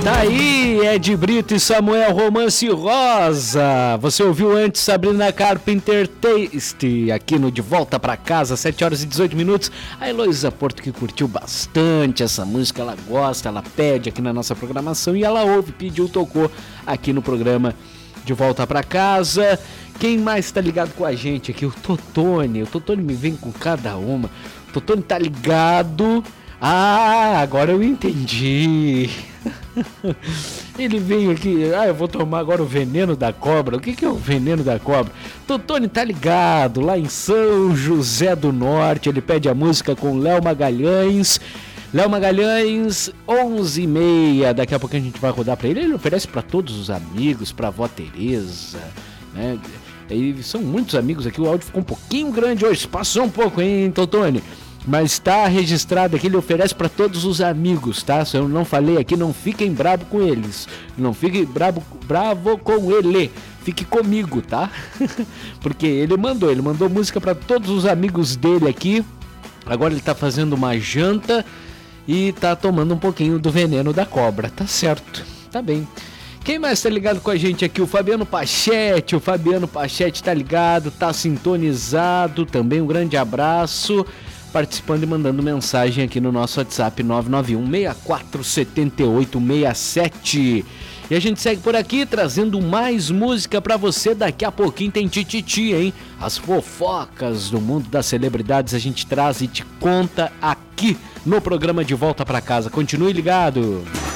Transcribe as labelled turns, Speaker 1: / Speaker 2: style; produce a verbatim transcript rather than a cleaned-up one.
Speaker 1: Tá aí, Ed Brito e Samuel Romance Rosa. Você ouviu antes Sabrina Carpenter Taste, aqui no De Volta Pra Casa, sete horas e dezoito minutos. A Heloísa Porto, que curtiu bastante essa música, ela gosta, ela pede aqui na nossa programação e ela ouve, pediu, tocou aqui no programa De Volta Pra Casa. Quem mais tá ligado com a gente aqui? O Totone. O Totone me vem com cada uma. O Totone tá ligado. Ah, agora eu entendi. Ele veio aqui, ah, eu vou tomar agora o veneno da cobra. O que que é o veneno da cobra? Totone tá ligado, lá em São José do Norte. Ele pede a música com Léo Magalhães. Léo Magalhães, onze e meia. Daqui a pouco a gente vai rodar pra ele. Ele oferece pra todos os amigos, pra avó Tereza, né? E são muitos amigos aqui. O áudio ficou um pouquinho grande hoje, passou um pouco, hein, Totone? Mas está registrado aqui, ele oferece para todos os amigos, tá? Se eu não falei aqui, não fiquem bravo com eles. Não fiquem bravo, bravo com ele. Fique comigo, tá? Porque ele mandou, ele mandou música para todos os amigos dele aqui. Agora ele tá fazendo uma janta e tá tomando um pouquinho do veneno da cobra. Tá certo, tá bem. Quem mais tá ligado com a gente aqui? O Fabiano Pachete. O Fabiano Pachete tá ligado, tá sintonizado. Também um grande abraço. Participando e mandando mensagem aqui no nosso WhatsApp nove nove um, seis quatro sete oito seis sete. E a gente segue por aqui trazendo mais música pra você. Daqui a pouquinho tem Tititi, hein? As fofocas do mundo das celebridades a gente traz e te conta aqui no programa De Volta Pra Casa. Continue ligado.